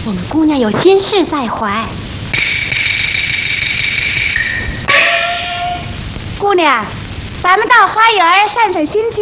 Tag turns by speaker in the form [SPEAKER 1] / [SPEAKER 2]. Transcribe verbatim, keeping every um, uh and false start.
[SPEAKER 1] 我们姑娘有心事在怀。姑娘，咱们到花园散散心情。